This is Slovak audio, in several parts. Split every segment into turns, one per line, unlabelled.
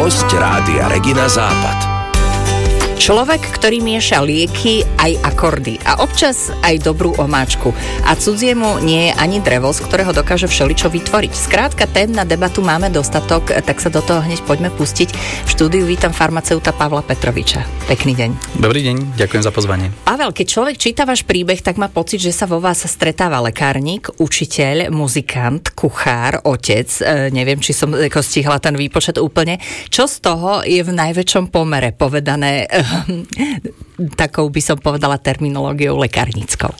Hosť Rádia Regina Západ.
Človek, ktorý mieša lieky aj akordy a občas aj dobrú omáčku. A cudziemu nie je ani drevo, z ktorého dokáže všeličo vytvoriť. Skrátka, tém na debatu máme dostatok, tak sa do toho hneď poďme pustiť. V štúdiu vítam farmaceuta Pavla Petroviča. Pekný deň.
Dobrý deň, ďakujem za pozvanie.
Pavel, keď človek číta váš príbeh, tak má pocit, že sa vo vás stretáva lekárnik, učiteľ, muzikant, kuchár, otec. Neviem, či som stihla ten výpočet úplne. Čo z toho je v najväčšom pomere povedané takou by som povedala terminológiou lekárnickou?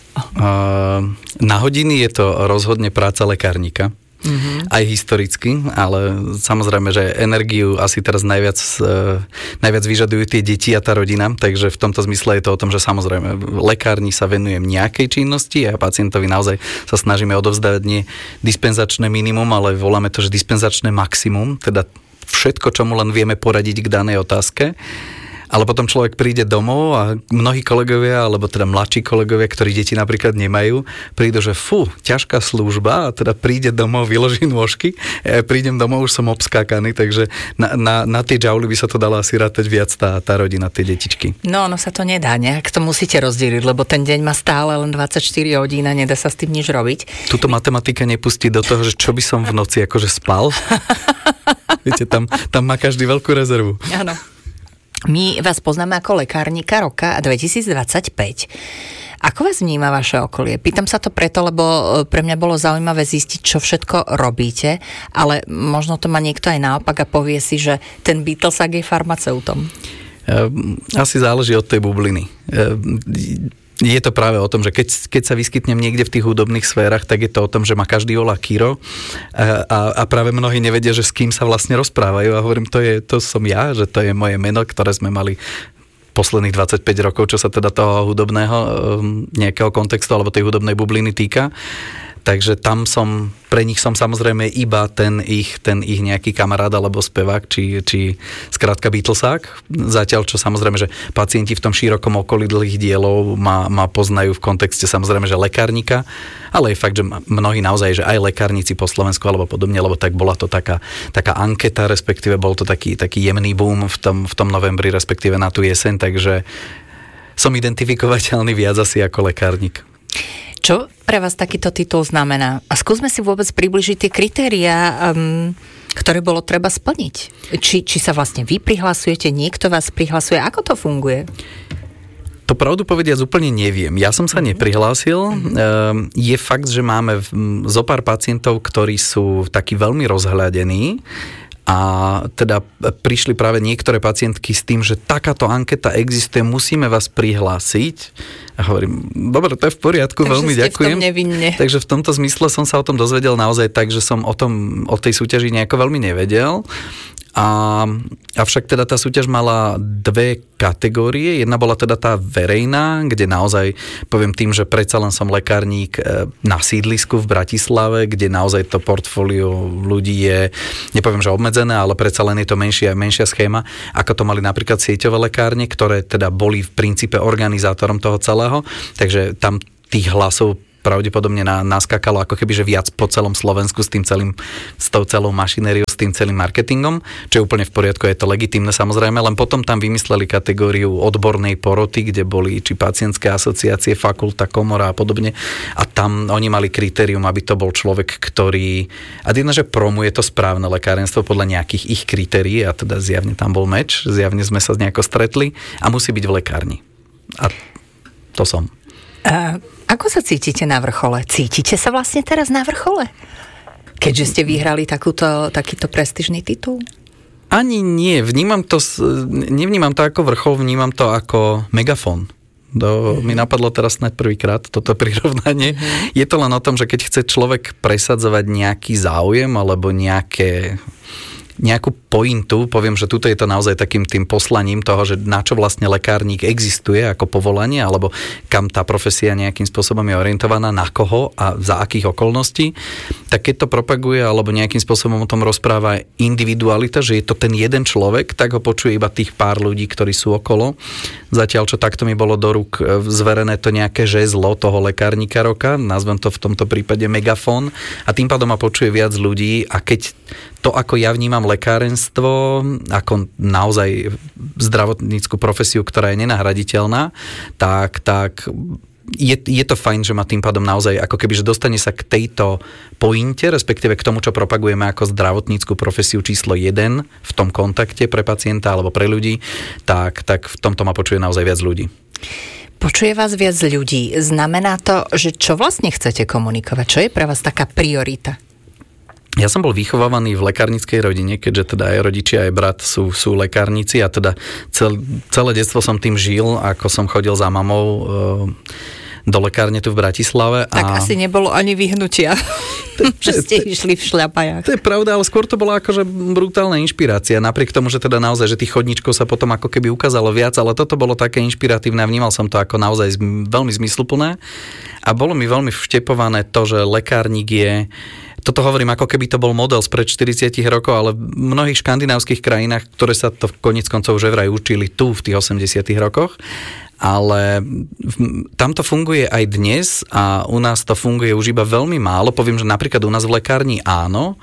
Na hodiny je to rozhodne práca lekárnika. Aj historicky, ale samozrejme, že energiu asi teraz najviac vyžadujú tie deti a tá rodina, takže v tomto zmysle je to o tom, že samozrejme lekárni sa venujem nejakej činnosti a pacientovi naozaj sa snažíme odovzdávať nie dispenzačné minimum, ale voláme to, že dispenzačné maximum, teda všetko, čo mu len vieme poradiť k danej otázke. Ale potom človek príde domov a mnohí kolegovia, alebo teda mladší kolegovia, ktorí deti napríklad nemajú, prídu, že ťažká služba a teda príde domov, vyloží nôžky, prídem domov, už som obskákaný, takže na tie džauly by sa to dalo asi rátať viac tá rodina, tie detičky.
No, ono sa to nedá, nejak to musíte rozdeliť, lebo ten deň má stále len 24 hodín a nedá sa s tým nič robiť.
Tuto matematika nepustí do toho, že čo by som v noci akože spal. Viete, tam má každý veľkú rezervu.
Áno. My vás poznáme ako lekárnika roka 2025. Ako vás vníma vaše okolie? Pýtam sa to preto, lebo pre mňa bolo zaujímavé zistiť, čo všetko robíte, ale možno to má niekto aj naopak a povie si, že ten Beatlesak je farmaceutom.
Asi záleží od tej bubliny. Je to práve o tom, že keď sa vyskytnem niekde v tých hudobných sférach, tak je to o tom, že ma každý volá Kiro a práve mnohí nevedia, že s kým sa vlastne rozprávajú a hovorím, to som ja, že to je moje meno, ktoré sme mali posledných 25 rokov, čo sa teda toho hudobného nejakého kontextu alebo tej hudobnej bubliny týka. Takže tam pre nich som samozrejme iba ten ich nejaký kamarát alebo spevák, či skrátka Beatlesák. Zatiaľ, čo samozrejme, že pacienti v tom širokom okolí dlhých dielov ma poznajú v kontexte samozrejme, že lekárnika, ale je fakt, že mnohí naozaj, že aj lekárnici po Slovensku alebo podobne, lebo tak bola to taká anketa, respektíve bol to taký jemný boom v tom novembri, respektíve na tú jeseň, takže som identifikovateľný viac asi ako lekárnik.
Čo pre vás takýto titul znamená? A skúsme si vôbec približiť tie kritériá, ktoré bolo treba splniť. Či sa vlastne vy prihlasujete, niekto vás prihlasuje, ako to funguje?
To pravdu povediac úplne neviem. Ja som sa neprihlásil. Je fakt, že máme zo pár pacientov, ktorí sú takí veľmi rozhľadení, a teda prišli práve niektoré pacientky s tým, že takáto anketa existuje, musíme vás prihlásiť. A hovorím, dobre, to je v poriadku, takže veľmi ďakujem. Takže v tomto zmysle som sa o tom dozvedel naozaj tak, že som o tej súťaži nejako veľmi nevedel. Avšak teda tá súťaž mala dve kategórie. Jedna bola teda tá verejná, kde naozaj, poviem tým, že predsa len som lekárnik na sídlisku v Bratislave, kde naozaj to portfólio ľudí je, nepoviem, že obmedzené, ale predsa len je to menšia schéma, ako to mali napríklad sieťové lekárne, ktoré teda boli v princípe organizátorom toho celého, takže tam tých hlasov pravdepodobne naskakalo ako keby, že viac po celom Slovensku s tou celou mašinériou, s tým celým marketingom, čo je úplne v poriadku, je to legitímne samozrejme, len potom tam vymysleli kategóriu odbornej poroty, kde boli či pacientské asociácie, fakulta, komora a podobne a tam oni mali kritérium, aby to bol človek, ktorý a jedna, že promuje to správne lekárenstvo podľa nejakých ich kritérií a teda zjavne tam bol meč, zjavne sme sa nejako stretli a musí byť v lekárni. A to som.
Ako sa cítite na vrchole? Cítite sa vlastne teraz na vrchole? Keďže ste vyhrali takýto prestížny titul?
Ani nie. Nevnímam to ako vrchol, vnímam to ako megafón. Mi napadlo teraz snáď prvýkrát toto prirovnanie. Je to len o tom, že keď chce človek presadzovať nejaký záujem alebo nejakú pointu, poviem, že tuto je to naozaj takým tým poslaním toho, že na čo vlastne lekárnik existuje ako povolanie, alebo kam tá profesia nejakým spôsobom je orientovaná, na koho a za akých okolností, tak keď to propaguje alebo nejakým spôsobom o tom rozpráva individualita, že je to ten jeden človek, tak ho počuje iba tých pár ľudí, ktorí sú okolo. Zatiaľ, čo takto mi bolo do rúk zverené to nejaké žezlo toho lekárnika roka, nazvem to v tomto prípade megafón, a tým pádom ma počuje viac ľudí a keď to, ako ja vnímam lekárenstvo, ako naozaj zdravotnícku profesiu, ktorá je nenahraditeľná, tak je to fajn, že ma tým pádom naozaj ako keby, že dostane sa k tejto pointe, respektíve k tomu, čo propagujeme ako zdravotnícku profesiu číslo 1 v tom kontakte pre pacienta alebo pre ľudí, tak v tomto ma počuje naozaj viac ľudí.
Počuje vás viac ľudí. Znamená to, že čo vlastne chcete komunikovať? Čo je pre vás taká priorita?
Ja som bol vychovávaný v lekárnickej rodine, keďže teda aj rodičia, aj brat sú lekárnici a teda celé detstvo som tým žil, ako som chodil za mamou do lekárne tu v Bratislave.
Tak asi nebolo ani vyhnutia, že ste išli v šľapajách.
To je pravda, ale skôr to bola akože brutálna inšpirácia. Napriek tomu, že teda naozaj, že tých chodníčkov sa potom ako keby ukázalo viac, ale toto bolo také inšpiratívne a vnímal som to ako naozaj veľmi zmysluplné. A bolo mi veľmi vštepované to, že lekárnik je... Toto hovorím, ako keby to bol model spred 40 rokov, ale v mnohých škandinávskych krajinách, ktoré sa to koniec koncov už vraj učili tu v tých 80 rokoch, ale tam to funguje aj dnes a u nás to funguje už iba veľmi málo. Poviem, že napríklad u nás v lekárni áno,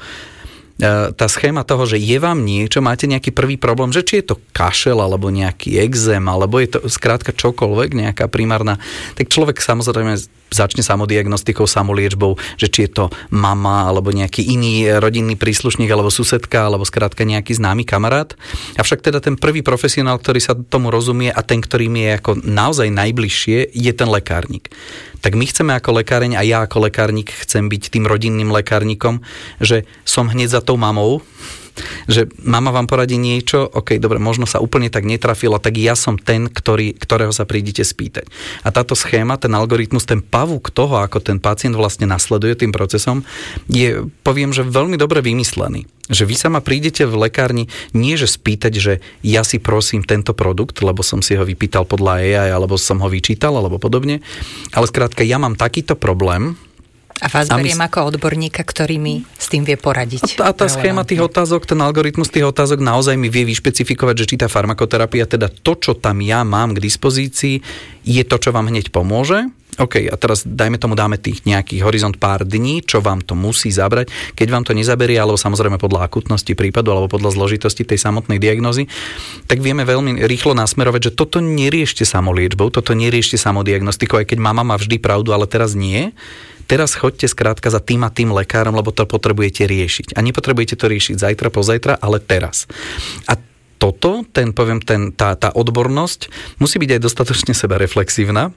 tá schéma toho, že je vám niečo, máte nejaký prvý problém, že či je to kašel, alebo nejaký exém, alebo je to skrátka čokoľvek, nejaká primárna, tak človek samozrejme začne samodiagnostikou, samoliečbou, že či je to mama, alebo nejaký iný rodinný príslušník, alebo susedka, alebo skrátka nejaký známy kamarát. Avšak teda ten prvý profesionál, ktorý sa tomu rozumie a ten, ktorý mi je ako naozaj najbližšie, je ten lekárnik. Tak my chceme ako lekáreň a ja ako lekárnik chcem byť tým rodinným lekárnikom, že som hneď za tou mamou, že mama vám poradí niečo, ok, dobre, možno sa úplne tak netrafilo, tak ja som ten, ktorého sa prídete spýtať. A táto schéma, ten algoritmus, ten pavúk toho, ako ten pacient vlastne nasleduje tým procesom, je, poviem, že veľmi dobre vymyslený. Že vy sa ma prídete v lekárni nie, že spýtať, že ja si prosím tento produkt, lebo som si ho vypýtal podľa AI, alebo som ho vyčítal, alebo podobne, ale skrátka, ja mám takýto problém.
A vás beriem ako odborníka, ktorý mi s tým vie poradiť.
A tá schéma tých otázok, ten algoritmus tých otázok naozaj mi vie vyšpecifikovať, že či tá farmakoterapia, teda to, čo tam ja mám k dispozícii, je to, čo vám hneď pomôže. OK, a teraz dáme tých nejakých horizont pár dní, čo vám to musí zabrať. Keď vám to nezaberie, alebo samozrejme podľa akutnosti prípadu, alebo podľa zložitosti tej samotnej diagnózy, tak vieme veľmi rýchlo nasmerovať, že toto neriešte samoliečbou, toto neriešte samodiagnostikou, aj keď mama má vždy pravdu, ale teraz nie. Teraz choďte skrátka za tým a tým lekárom, lebo to potrebujete riešiť. A nepotrebujete to riešiť zajtra, pozajtra, ale teraz. A toto, tá odbornosť musí byť aj dostatočne sebareflexívna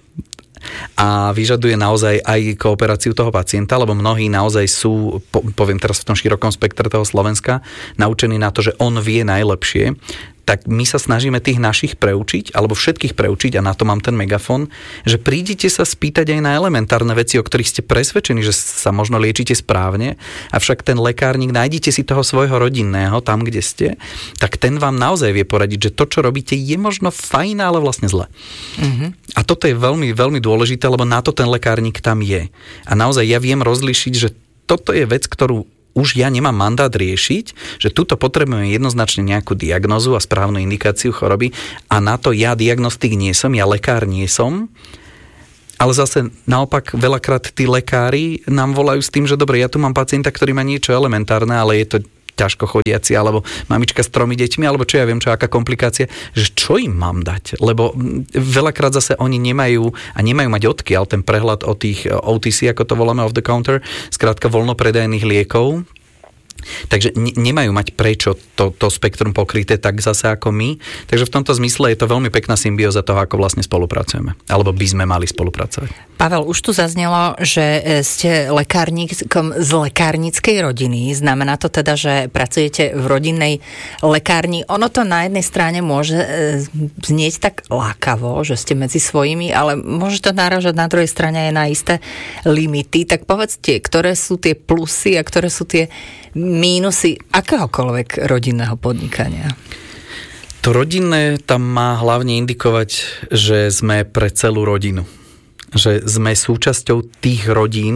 a vyžaduje naozaj aj kooperáciu toho pacienta, lebo mnohí naozaj sú, poviem teraz v tom širokom spektre toho Slovenska, naučení na to, že on vie najlepšie. Tak my sa snažíme tých našich preučiť, alebo všetkých preučiť, a na to mám ten megafón, že prídite sa spýtať aj na elementárne veci, o ktorých ste presvedčení, že sa možno liečite správne, avšak ten lekárnik, nájdete si toho svojho rodinného tam, kde ste, tak ten vám naozaj vie poradiť, že to, čo robíte, je možno fajn, ale vlastne zle. Mm-hmm. A toto je veľmi, veľmi dôležité, lebo na to ten lekárnik tam je. A naozaj ja viem rozlíšiť, že toto je vec, ktorú už ja nemám mandát riešiť, že tuto potrebujeme jednoznačne nejakú diagnózu a správnu indikáciu choroby a na to ja diagnostik nie som, ja lekár nie som, ale zase naopak veľakrát tí lekári nám volajú s tým, že dobre, ja tu mám pacienta, ktorý má niečo elementárne, ale je to ťažko chodiaci, alebo mamička s 3 deťmi, alebo čo ja viem, čo aká komplikácia, že čo im mám dať? Lebo veľakrát zase oni nemajú mať odkiaľ ten prehľad o tých OTC, ako to voláme, off the counter, skrátka voľnopredajných liekov. Takže nemajú mať prečo to spektrum pokryté tak zase ako my. Takže v tomto zmysle je to veľmi pekná symbióza toho, ako vlastne spolupracujeme. Alebo by sme mali spolupracovať.
Pavel, už tu zaznelo, že ste lekárnikom z lekárnickej rodiny. Znamená to teda, že pracujete v rodinnej lekárni. Ono to na jednej strane môže znieť tak lákavo, že ste medzi svojimi, ale môže to náražať na druhej strane aj na isté limity. Tak povedzte, ktoré sú tie plusy a ktoré sú tie mínusy akéhokoľvek rodinného podnikania?
To rodinné tam má hlavne indikovať, že sme pre celú rodinu. Že sme súčasťou tých rodín v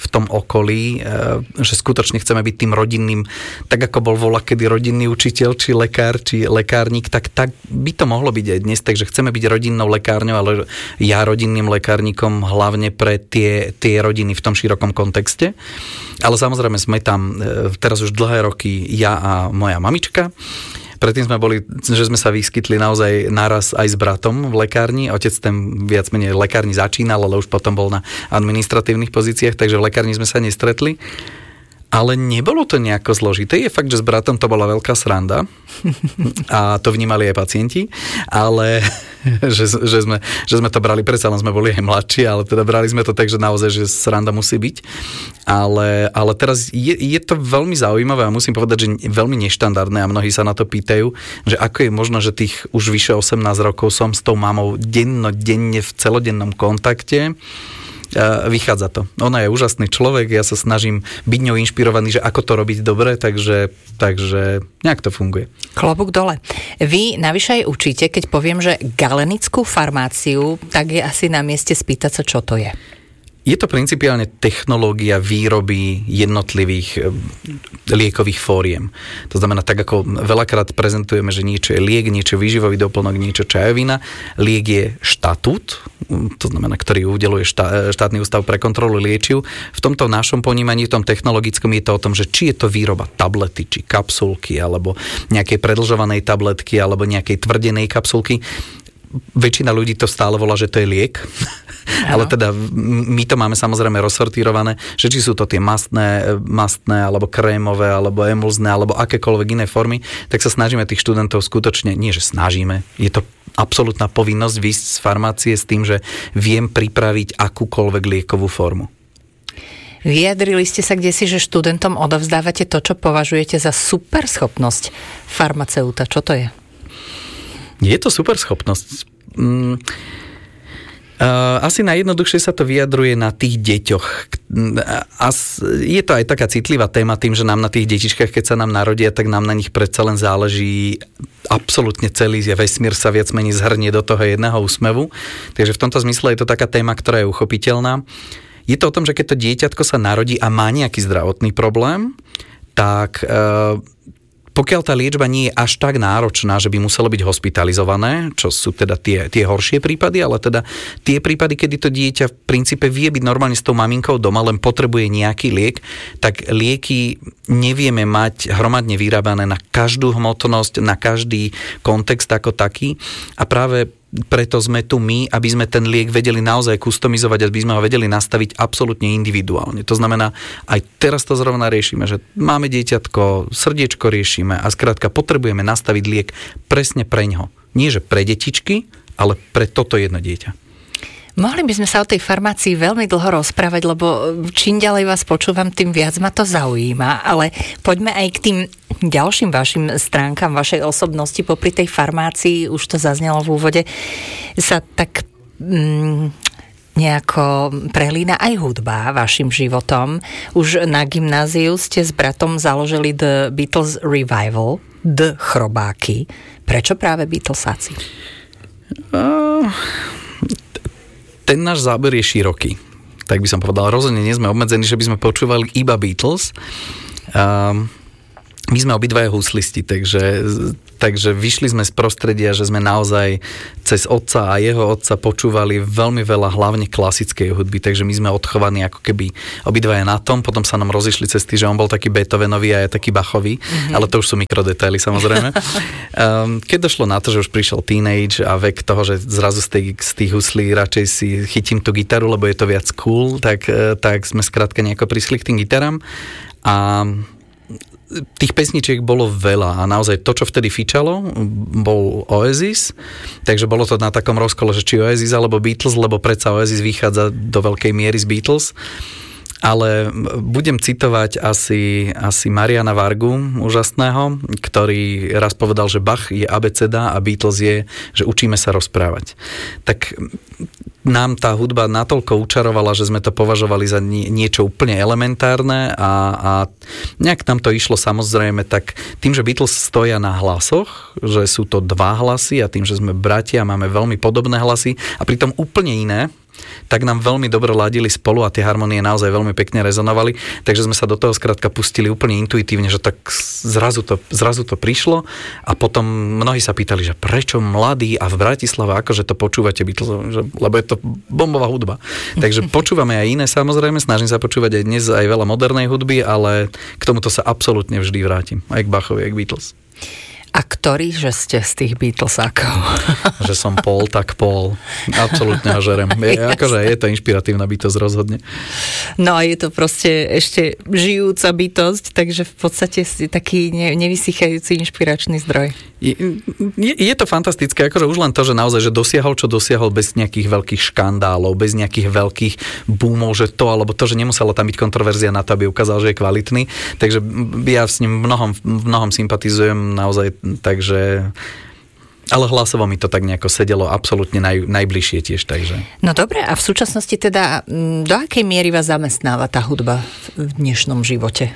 v tom okolí, že skutočne chceme byť tým rodinným, tak ako bol volakedy rodinný učiteľ, či lekár, či lekárnik, tak by to mohlo byť aj dnes, takže chceme byť rodinnou lekárňou, ale ja rodinným lekárnikom hlavne pre tie rodiny v tom širokom kontexte. Ale samozrejme sme tam teraz už dlhé roky ja a moja mamička. Predtým sme boli, že sme sa vyskytli naozaj naraz aj s bratom v lekárni. Otec ten viac menej v lekárni začínal, ale už potom bol na administratívnych pozíciách, takže v lekárni sme sa nestretli. Ale nebolo to nejako zložité. Je fakt, že s bratom to bola veľká sranda a to vnímali aj pacienti, ale že sme to brali, predsa len sme boli aj mladší, ale teda brali sme to tak, že naozaj, že sranda musí byť. Ale teraz je to veľmi zaujímavé a musím povedať, že veľmi neštandardné a mnohí sa na to pýtajú, že ako je možno, že tých už vyše 18 rokov som s tou mamou denne v celodennom kontakte. Vychádza to. Ona je úžasný človek, ja sa snažím byť ňou inšpirovaný, že ako to robiť dobre, takže nejak to funguje.
Klobúk dole. Vy navyše aj učíte, keď poviem, že galenickú farmáciu, tak je asi na mieste spýtať sa, čo to je.
Je to principiálne technológia výroby jednotlivých liekových fóriem. To znamená, tak ako veľakrát prezentujeme, že niečo je liek, niečo výživový doplnok, niečo čajovina. Liek je štatút, to znamená, ktorý udeľuje štátny ústav pre kontrolu liečiv. V tomto našom ponímaní, v tom technologickom je to o tom, že či je to výroba tablety, či kapsulky, alebo nejakej predlžovanej tabletky, alebo nejakej tvrdenej kapsulky. Väčšina ľudí to stále volá, že to je liek. Ale teda my to máme samozrejme rozsortírované, že či sú to tie mastné, alebo krémové, alebo emulzné, alebo akékoľvek iné formy, tak sa snažíme tých študentov skutočne, nie že snažíme, je to absolútna povinnosť výjsť z farmácie s tým, že viem pripraviť akúkoľvek liekovú formu.
Vyjadrili ste sa kdesi, že študentom odovzdávate to, čo považujete za super schopnosť farmaceuta. Čo to je?
Je to super schopnosť. Asi najjednoduchšie sa to vyjadruje na tých deťoch. Je to aj taká citlivá téma tým, že nám na tých detičkách, keď sa nám narodia, tak nám na nich predsa len záleží absolútne celý vesmír sa viac menej zhrnie do toho jedného úsmevu. Takže v tomto zmysle je to taká téma, ktorá je uchopiteľná. Je to o tom, že keď to dieťatko sa narodí a má nejaký zdravotný problém, tak pokiaľ tá liečba nie je až tak náročná, že by muselo byť hospitalizované, čo sú teda tie horšie prípady, ale teda tie prípady, kedy to dieťa v princípe vie byť normálne s tou maminkou doma, len potrebuje nejaký liek, tak lieky nevieme mať hromadne vyrábané na každú hmotnosť, na každý kontext ako taký. A práve preto sme tu my, aby sme ten liek vedeli naozaj customizovať, aby sme ho vedeli nastaviť absolútne individuálne. To znamená, aj teraz to zrovna riešime, že máme dieťatko, srdiečko riešime a skrátka potrebujeme nastaviť liek presne preňho. Nie, že pre detičky, ale pre toto jedno dieťa.
Mohli by sme sa o tej farmácii veľmi dlho rozprávať, lebo čím ďalej vás počúvam, tým viac ma to zaujíma, ale poďme aj k tým ďalším vašim stránkam vašej osobnosti. Popri tej farmácii, už to zaznelo v úvode, sa tak nejako prelína aj hudba vašim životom. Už na gymnáziu ste s bratom založili The Beatles Revival, The Chrobáky. Prečo práve Beatlesáci?
Ten náš záber je široký. Tak by som povedal, rozhodne nie sme obmedzení, že by sme počúvali iba Beatles. My sme obidvaja huslisti, takže vyšli sme z prostredia, že sme naozaj cez otca a jeho otca počúvali veľmi veľa hlavne klasickej hudby, takže my sme odchovaní ako keby obidvaja na tom, potom sa nám rozišli cesty, že on bol taký Beethovenový a ja taký Bachový, ale to už sú mikrodetaily samozrejme. Keď došlo na to, že už prišiel teenage a vek toho, že zrazu z tých huslí radšej si chytím tú gitaru, lebo je to viac cool, tak sme skrátka nejako prišli k tým gitarám a tých pesničiek bolo veľa a naozaj to, čo vtedy fičalo, bol Oasis, takže bolo to na takom rozkole, že či Oasis alebo Beatles, lebo predsa Oasis vychádza do veľkej miery z Beatles. Ale budem citovať asi Mariana Vargu, úžasného, ktorý raz povedal, že Bach je abeceda a Beatles je, že učíme sa rozprávať. Tak nám tá hudba natoľko učarovala, že sme to považovali za niečo úplne elementárne a nejak nám to išlo samozrejme tak tým, že Beatles stoja na hlasoch, že sú to dva hlasy a tým, že sme bratia, máme veľmi podobné hlasy a pritom úplne iné, tak nám veľmi dobre ladili spolu a tie harmonie naozaj veľmi pekne rezonovali, takže sme sa do toho skrátka pustili úplne intuitívne, že tak zrazu to prišlo a potom mnohí sa pýtali, že prečo mladí a v Bratislave, akože to počúvate Beatles, lebo je to bombová hudba. Takže počúvame aj iné, samozrejme, snažím sa počúvať aj dnes aj veľa modernej hudby, ale k tomuto sa absolútne vždy vrátim. Aj k Bachovi, aj k Beatles.
A ktorý, že ste z tých Beatlesákov?
Že som Paul, tak Paul. Absolútne ho žerem. Akože je to inšpiratívna bytosť rozhodne.
No a je to proste ešte žijúca bytosť, takže v podstate si taký nevysychajúci inšpiračný zdroj.
Je to fantastické, akože už len to, že naozaj, že dosiahol, čo dosiahol bez nejakých veľkých škandálov, bez nejakých veľkých boomov, že to, alebo to, že nemusela tam byť kontroverzia na to, aby ukázal, že je kvalitný. Takže ja s ním v mnohom sympatizujem naozaj, takže... Ale hlasovo mi to tak nejako sedelo absolútne najbližšie tiež, takže... No
dobre, a v súčasnosti teda do akej miery vás zamestnáva tá hudba v dnešnom živote?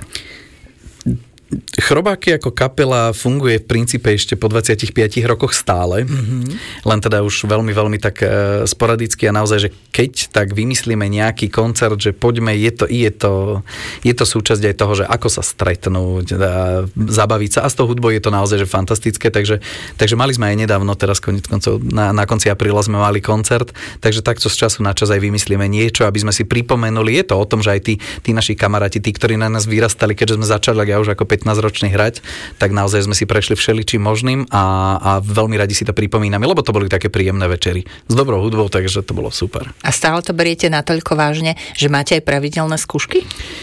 Chrobáky ako kapela funguje v princípe ešte po 25 rokoch stále, len teda už veľmi, veľmi tak sporadicky a naozaj, že keď tak vymyslíme nejaký koncert, že poďme, je to súčasť aj toho, že ako sa stretnúť, zabaviť sa a s tou hudbou je to naozaj, že fantastické, takže mali sme aj nedávno, teraz koniec koncov, na konci apríla sme mali koncert, takže takto z času na čas aj vymyslíme niečo, aby sme si pripomenuli, je to o tom, že aj tí naši kamaráti, tí, ktorí na nás vyrastali, keďže sme začali, ja už ako 15-ročný hrať, tak naozaj sme si prešli všeličím možným a veľmi radi si to pripomíname, lebo to boli také príjemné večery s dobrou hudbou, takže to bolo super.
A stále to beriete natoľko vážne, že máte aj pravidelné skúšky?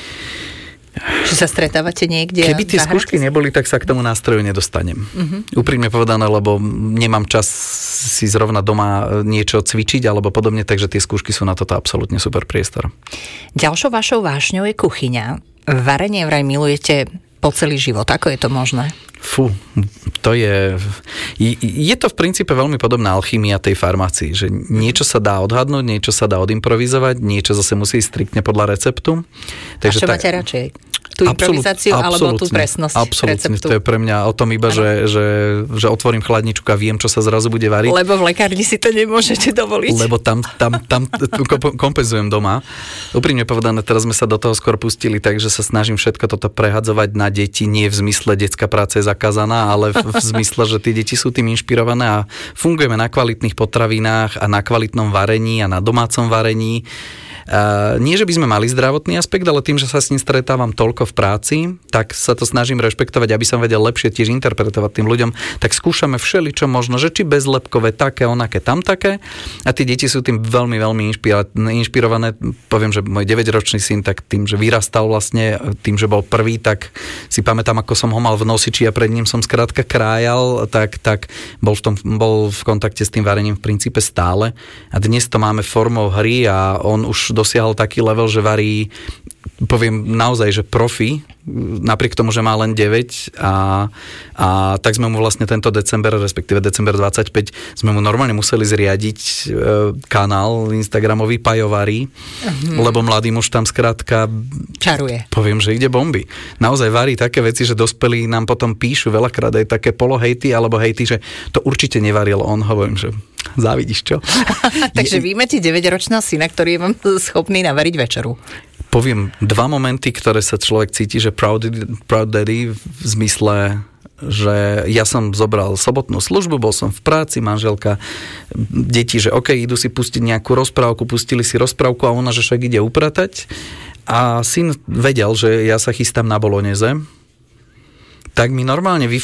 Či sa stretávate niekde?
Keby tie skúšky neboli, tak sa k tomu nástroju nedostanem. Úprimne povedané, lebo nemám čas si zrovna doma niečo cvičiť alebo podobne, takže tie skúšky sú na toto absolútne super priestor.
Ďalšou vašou vášňou je kuchyňa. Varenie vraj milujete po celý život. Ako je to možné?
Fú, to je to v princípe veľmi podobná alchymia tej farmácii, že niečo sa dá odhadnúť, niečo sa dá odimprovizovať, niečo zase musí striktne podľa receptu.
Takže a čo máte radšej? Tú improvizáciu alebo tú presnosť
absolútne,
receptu?
To je pre mňa o tom iba, že otvorím chladničku a viem, čo sa zrazu bude variť.
Lebo v lekárni si to nemôžete dovoliť.
Lebo tam kompenzujem doma. Úprimne povedané, teraz sme sa do toho skôr pustili, takže sa snažím všetko toto prehadzovať na deti, nie v zmysle detská práca je zakázaná, ale v zmysle, že tie deti sú tým inšpirované a fungujeme na kvalitných potravinách a na kvalitnom varení a na domácom varení. Nie, že by sme mali zdravotný aspekt, ale tým, že sa s ním stretávam toľko v práci, tak sa to snažím rešpektovať, aby som vedel lepšie tiež interpretovať tým ľuďom. Tak skúšame všeličo možno, že či bezlepkové, také, onaké, tam také. A tie deti sú tým veľmi, veľmi inšpirované. Poviem, že môj 9-ročný syn, tak tým, že vyrastal vlastne, tým, že bol prvý, tak si pamätám, ako som ho mal v nosiči a pred ním som skrátka krájal, tak bol v kontakte s tým varením v princípe stále. A dnes to máme formou hry a on už dosiahol taký level, že varí, poviem naozaj, že profi, napriek tomu, že má len 9 a tak sme mu vlastne tento december, respektíve december 25, sme mu normálne museli zriadiť kanál Instagramový Pajovarí, lebo mladý muž tam skrátka
čaruje.
Poviem, že ide bomby. Naozaj varí také veci, že dospelí nám potom píšu veľakrát aj také polohejty alebo hejty, že to určite nevaril on, hovorím, že závidíš, čo?
Takže vy máte 9-ročného syna, ktorý je vám schopný navariť večeru.
Poviem dva momenty, ktoré sa človek cíti, že proud daddy v zmysle, že ja som zobral sobotnú službu, bol som v práci, manželka, deti, že OK, idú si pustiť nejakú rozprávku, pustili si rozprávku a ona, že však ide upratať. A syn vedel, že ja sa chystám na bolognese, tak mi normálne